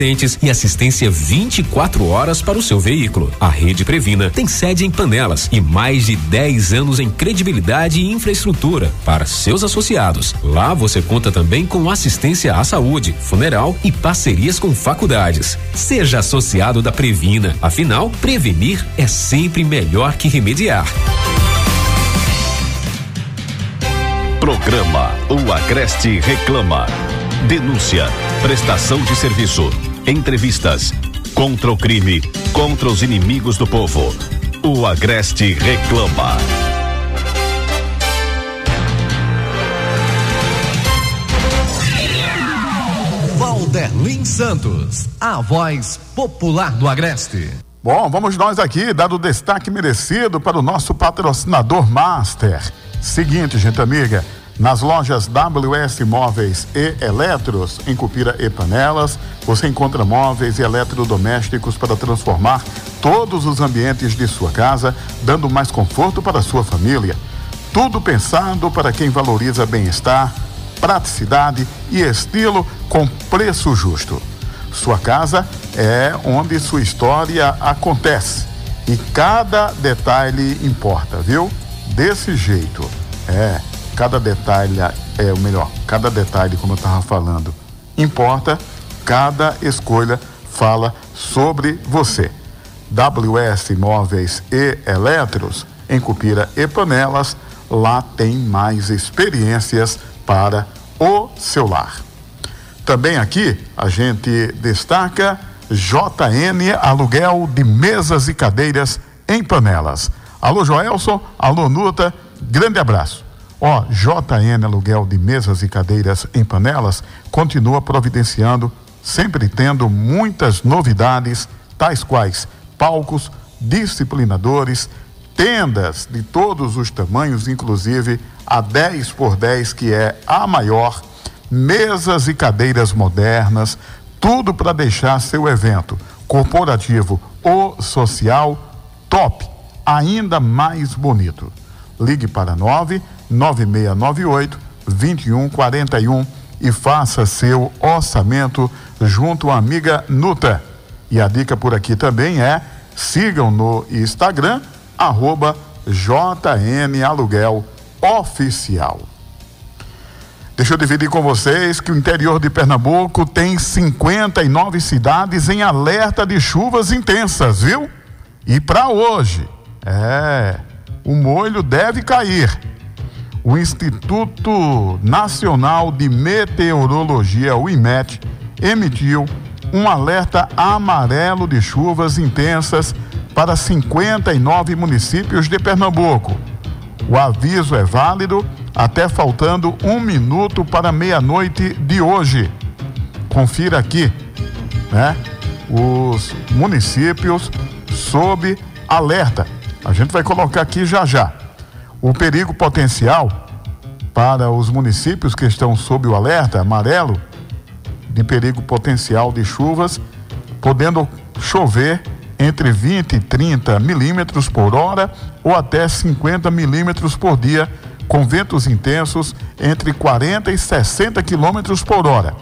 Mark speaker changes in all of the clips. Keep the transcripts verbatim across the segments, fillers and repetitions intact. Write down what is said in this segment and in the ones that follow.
Speaker 1: e assistência vinte e quatro horas para o seu veículo. A Rede Previna tem sede em Panelas e mais de dez anos em credibilidade e infraestrutura para seus associados. Lá você conta também com assistência à saúde, funeral e parcerias com faculdades. Seja associado da Previna, afinal, prevenir é sempre melhor que remediar.
Speaker 2: Programa O Agreste Reclama. Denúncia, prestação de serviço, entrevistas, contra o crime, contra os inimigos do povo. O Agreste Reclama.
Speaker 3: Valderlin Santos, a voz popular do Agreste.
Speaker 4: Bom, vamos nós aqui dar o destaque merecido para o nosso patrocinador Master. Seguinte, gente amiga, nas lojas W S Móveis e Eletros, em Cupira e Panelas, você encontra móveis e eletrodomésticos para transformar todos os ambientes de sua casa, dando mais conforto para a sua família. Tudo pensado para quem valoriza bem-estar, praticidade e estilo com preço justo. Sua casa é onde sua história acontece e cada detalhe importa, viu? Desse jeito, é... Cada detalhe é o melhor, cada detalhe, como eu estava falando, importa, cada escolha fala sobre você. W S Móveis e Eletros, em Cupira e Panelas, lá tem mais experiências para o seu lar. Também aqui a gente destaca J N Aluguel de Mesas e Cadeiras em Panelas. Alô Joelson, alô Nuta, grande abraço. Ó, J N Aluguel de Mesas e Cadeiras em Panelas continua providenciando, sempre tendo muitas novidades, tais quais palcos, disciplinadores, tendas de todos os tamanhos, inclusive a dez por dez, que é a maior, mesas e cadeiras modernas, tudo para deixar seu evento corporativo ou social top, ainda mais bonito. Ligue para nove nove seis nove oito, dois um quatro um e faça seu orçamento junto à amiga Nuta. E a dica por aqui também é: sigam no Instagram, arroba J N Aluguel Oficial. Deixa eu dividir com vocês que o interior de Pernambuco tem cinquenta e nove cidades em alerta de chuvas intensas, viu? E para hoje, é, o molho deve cair. O Instituto Nacional de Meteorologia, o IMET, emitiu um alerta amarelo de chuvas intensas para cinquenta e nove municípios de Pernambuco. O aviso é válido até faltando um minuto para meia-noite de hoje. Confira aqui, né? Os municípios sob alerta. A gente vai colocar aqui já já. O perigo potencial para os municípios que estão sob o alerta amarelo de perigo potencial de chuvas, podendo chover entre vinte e trinta milímetros por hora ou até cinquenta milímetros por dia, com ventos intensos entre quarenta e sessenta quilômetros por hora.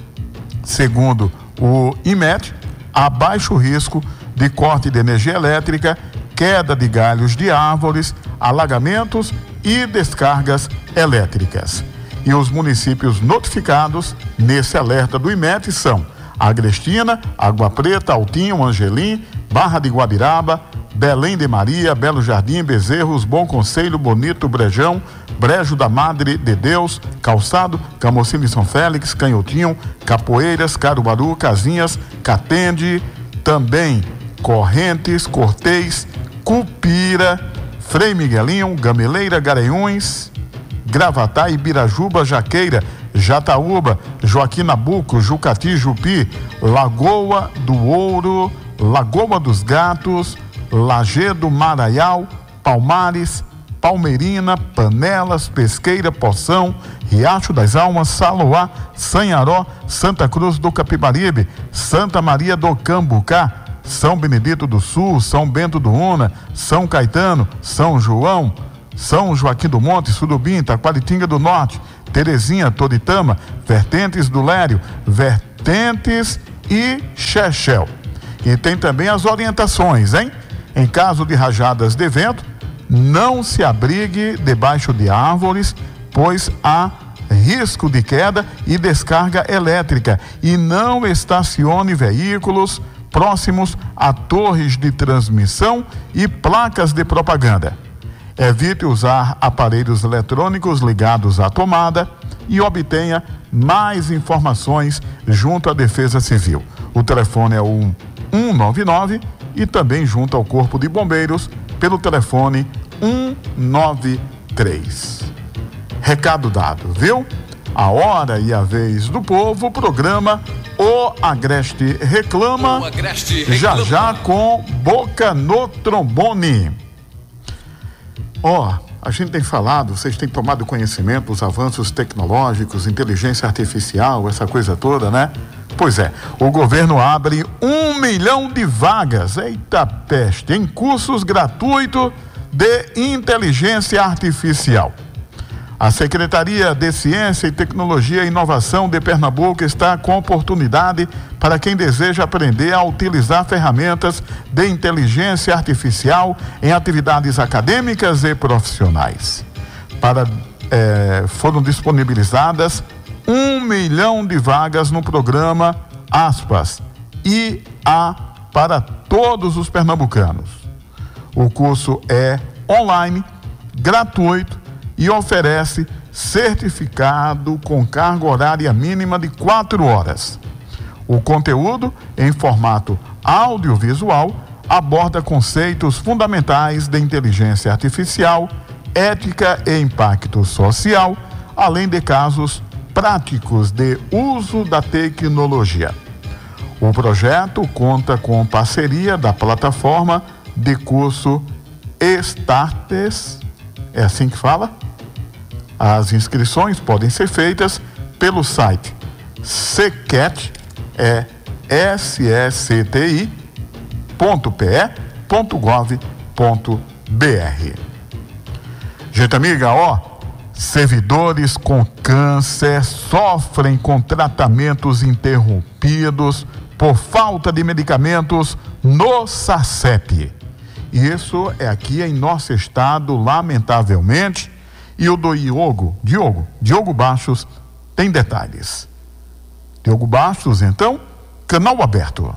Speaker 4: Segundo o IMET, há baixo risco de corte de energia elétrica, queda de galhos de árvores, alagamentos e descargas elétricas. E os municípios notificados nesse alerta do IMET são Agrestina, Água Preta, Altinho, Angelim, Barra de Guabiraba, Belém de Maria, Belo Jardim, Bezerros, Bom Conselho, Bonito, Brejão, Brejo da Madre de Deus, Calçado, Camocim e São Félix, Canhotinho, Capoeiras, Caruaru, Casinhas, Catende, também Correntes, Cortês, Cupira, Frei Miguelinho, Gameleira, Garanhuns, Gravatá, Ibirajuba, Jaqueira, Jataúba, Joaquim Nabuco, Jucati, Jupi, Lagoa do Ouro, Lagoa dos Gatos, Lagedo, Maraial, Palmares, Palmeirina, Panelas, Pesqueira, Poção, Riacho das Almas, Saloá, Sanharó, Santa Cruz do Capibaribe, Santa Maria do Cambucá, São Benedito do Sul, São Bento do Una, São Caetano, São João, São Joaquim do Monte, Surubim, Taquaritinga do Norte, Terezinha, Toritama, Vertentes do Lério, Vertentes e Chechel. E tem também as orientações, hein? Em caso de rajadas de vento, não se abrigue debaixo de árvores, pois há risco de queda e descarga elétrica, e não estacione veículos próximos a torres de transmissão e placas de propaganda. Evite usar aparelhos eletrônicos ligados à tomada e obtenha mais informações junto à Defesa Civil. O telefone é o um um nove nove e também junto ao Corpo de Bombeiros pelo telefone um nove três. Recado dado, viu? A hora e a vez do povo, programa O Agreste Reclama,
Speaker 1: O Agreste Reclama.
Speaker 4: já já com Boca no Trombone. Ó, oh, a gente tem falado, vocês têm tomado conhecimento dos avanços tecnológicos, inteligência artificial, essa coisa toda, né? Pois é, o governo abre um milhão de vagas, eita peste, em cursos gratuitos de inteligência artificial. A Secretaria de Ciência e Tecnologia e Inovação de Pernambuco está com oportunidade para quem deseja aprender a utilizar ferramentas de inteligência artificial em atividades acadêmicas e profissionais. Para, eh, foram disponibilizadas um milhão de vagas no programa, aspas, I A para todos os pernambucanos. O curso é online, gratuito, e oferece certificado com carga horária mínima de quatro horas. O conteúdo, em formato audiovisual, aborda conceitos fundamentais de inteligência artificial, ética e impacto social, além de casos práticos de uso da tecnologia. O projeto conta com parceria da plataforma de curso Startes, é assim que fala? As inscrições podem ser feitas pelo site secat, é S S T I ponto P E ponto gov ponto B R. Gente amiga, ó, servidores com câncer sofrem com tratamentos interrompidos por falta de medicamentos no SACEP. Isso é aqui em nosso estado, lamentavelmente. E o do Diogo, Diogo, Diogo Bastos tem detalhes. Diogo Bastos, então, canal aberto.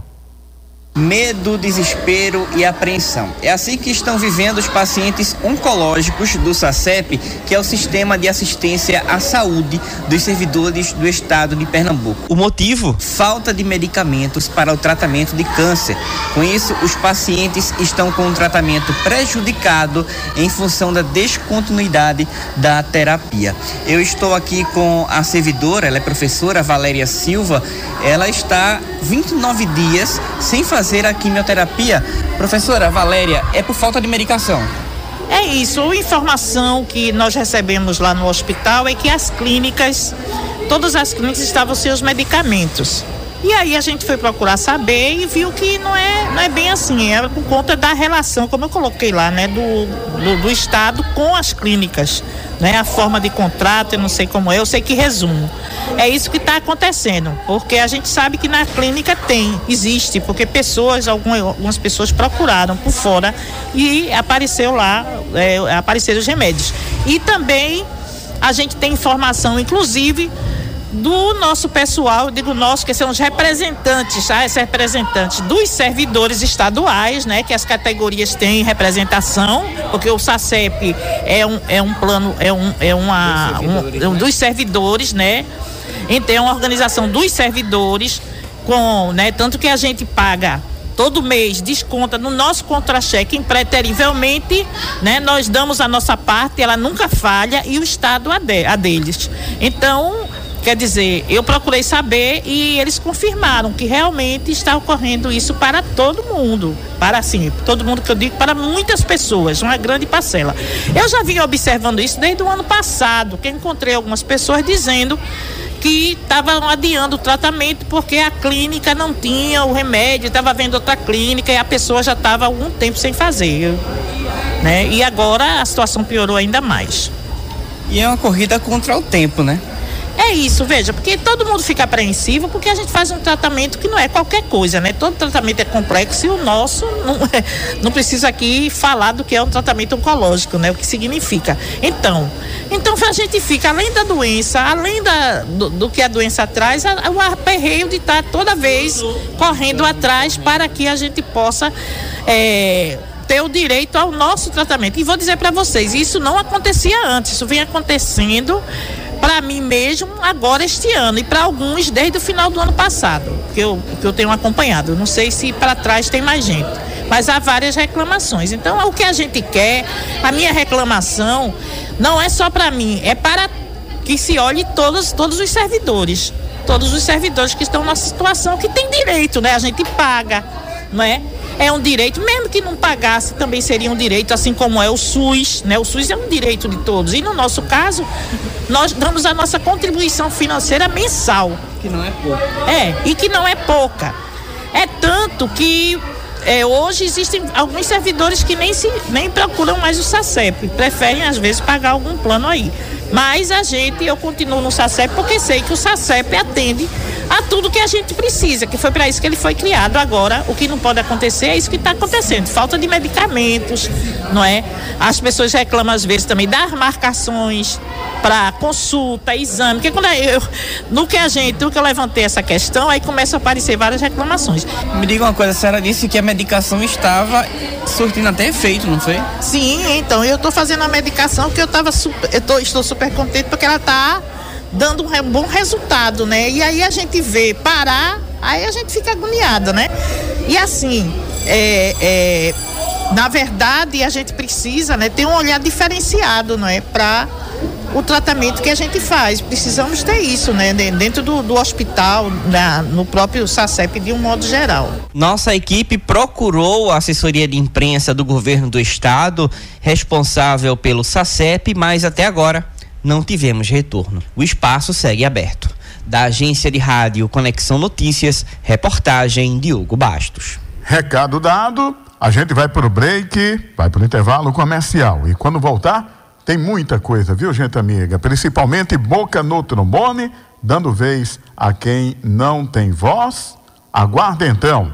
Speaker 5: Medo, desespero e apreensão. É assim que estão vivendo os pacientes oncológicos do SACEP, que é o Sistema de Assistência à Saúde dos Servidores do Estado de Pernambuco. O motivo? Falta de medicamentos para o tratamento de câncer. Com isso, os pacientes estão com um tratamento prejudicado em função da descontinuidade da terapia. Eu estou aqui com a servidora, ela é professora Valéria Silva, ela está vinte e nove dias sem fazer a quimioterapia. Professora Valéria, é por falta de medicação?
Speaker 6: É isso, a informação que nós recebemos lá no hospital é que as clínicas, todas as clínicas estavam sem os medicamentos. E aí a gente foi procurar saber e viu que não é, não é bem assim, é por conta da relação, como eu coloquei lá, né, do, do, do Estado com as clínicas, né, a forma de contrato, eu não sei como é, eu sei que resumo. É isso que está acontecendo, porque a gente sabe que na clínica tem, existe, porque pessoas, algumas, algumas pessoas procuraram por fora e apareceu lá, é, apareceram os remédios. E também a gente tem informação, inclusive, do nosso pessoal, digo nosso, que são os representantes, tá? Esses representantes dos servidores estaduais, né? Que as categorias têm representação, porque o SACEP é um, é um plano, é um, é uma, um, um dos servidores, né? Então é uma organização dos servidores, com, né? Tanto que a gente paga todo mês, desconta no nosso contra-cheque impreterivelmente, né? Nós damos a nossa parte, ela nunca falha, e o Estado a, de, a deles. Então, quer dizer, eu procurei saber e eles confirmaram que realmente está ocorrendo isso para todo mundo, para assim, todo mundo que eu digo, para muitas pessoas, uma grande parcela. Eu já vinha observando isso desde o ano passado, que encontrei algumas pessoas dizendo que estavam adiando o tratamento porque a clínica não tinha o remédio, estava vendo outra clínica e a pessoa já estava há algum tempo sem fazer, né? E agora a situação piorou ainda mais.
Speaker 5: E é uma corrida contra o tempo, né?
Speaker 6: É isso, veja, porque todo mundo fica apreensivo porque a gente faz um tratamento que não é qualquer coisa, né? Todo tratamento é complexo e o nosso não, é, não precisa aqui falar do que é um tratamento oncológico, né? O que significa. Então, então a gente fica, além da doença, além da, do, do que a doença traz, a, o aperreio de estar toda vez correndo atrás para que a gente possa é, ter o direito ao nosso tratamento. E vou dizer para vocês, isso não acontecia antes, isso vem acontecendo para mim mesmo agora este ano e para alguns desde o final do ano passado, que eu, que eu tenho acompanhado. Não sei se para trás tem mais gente, mas há várias reclamações. Então, o que a gente quer, a minha reclamação não é só para mim, é para que se olhe todos, todos os servidores, todos os servidores que estão nessa situação, que tem direito, né? A gente paga, não é? É um direito, mesmo que não pagasse, também seria um direito, assim como é o SUS, né? O SUS é um direito de todos. E no nosso caso, nós damos a nossa contribuição financeira mensal.
Speaker 5: Que não é pouca.
Speaker 6: É, e que não é pouca. É tanto que é, hoje existem alguns servidores que nem, se, nem procuram mais o SACEP, preferem às vezes pagar algum plano aí. Mas a gente, eu continuo no SACEP porque sei que o SACEP atende a tudo que a gente precisa, que foi para isso que ele foi criado. Agora, o que não pode acontecer é isso que está acontecendo, falta de medicamentos, não é? As pessoas reclamam às vezes também das marcações para consulta, exame, porque quando eu, no que a gente, no que eu levantei essa questão, aí começam a aparecer várias reclamações.
Speaker 5: Me diga uma coisa, a senhora disse que a medicação estava surtindo até efeito, não foi?
Speaker 6: Sim, então, eu estou fazendo a medicação que eu tava super, eu tô, estou super contente porque ela está dando um bom resultado, né? E aí a gente vê parar, aí a gente fica agoniada, né? E assim, é, é, na verdade, a gente precisa, né, ter um olhar diferenciado, não é? Para o tratamento que a gente faz. Precisamos ter isso, né? Dentro do, do hospital, na, no próprio SACEP, de um modo geral.
Speaker 7: Nossa equipe procurou a assessoria de imprensa do governo do estado, responsável pelo SACEP, mas até agora não tivemos retorno. O espaço segue aberto. Da agência de rádio Conexão Notícias, reportagem Diogo Bastos.
Speaker 4: Recado dado, a gente vai para o break, vai para o intervalo comercial. E quando voltar, tem muita coisa, viu, gente amiga? Principalmente boca no trombone, dando vez a quem não tem voz. Aguarda então.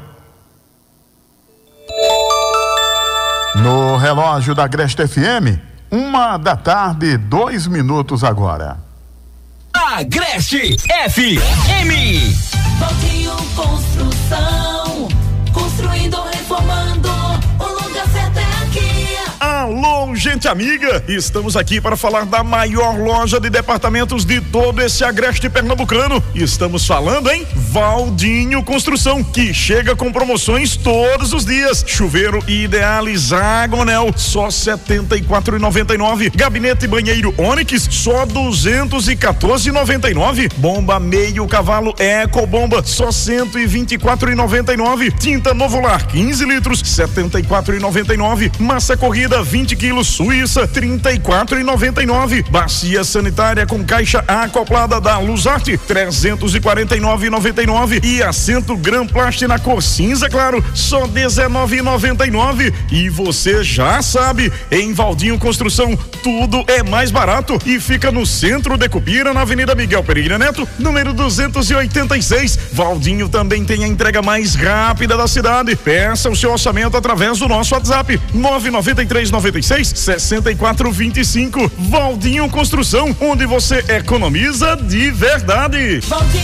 Speaker 4: No relógio da Agreste F M, uma da tarde, dois minutos agora.
Speaker 1: Agreste F M.
Speaker 8: Valtinho Construção, construindo, reformando, o lugar certo é aqui.
Speaker 9: Alô, gente amiga, estamos aqui para falar da maior loja de departamentos de todo esse agreste pernambucano. Estamos falando em Valdinho Construção, que chega com promoções todos os dias. Chuveiro Idealis Agonel, só setenta e quatro reais e noventa e nove centavos. Gabinete e banheiro Onix, só duzentos e quatorze reais e noventa e nove centavos. Bomba meio cavalo Eco Bomba, só cento e vinte e quatro reais e noventa e nove centavos. Tinta Novolar, quinze litros, setenta e quatro reais e noventa e nove centavos. Massa corrida vinte quilos Suíça, trinta e quatro reais e noventa e nove centavos. Bacia sanitária com caixa acoplada da Luzarte, trezentos e quarenta e nove reais e noventa e nove centavos. E assento Gran Plast na cor cinza claro, só dezenove reais e noventa e nove centavos. E você já sabe, em Valdinho Construção tudo é mais barato e fica no centro de Cupira, na Avenida Miguel Pereira Neto, número duzentos e oitenta e seis. Valdinho também tem a entrega mais rápida da cidade. Peça o seu orçamento através do nosso WhatsApp nove nove três nove seis seis quatro dois cinco. Valdinho Construção, onde você economiza de verdade.
Speaker 8: Valdinho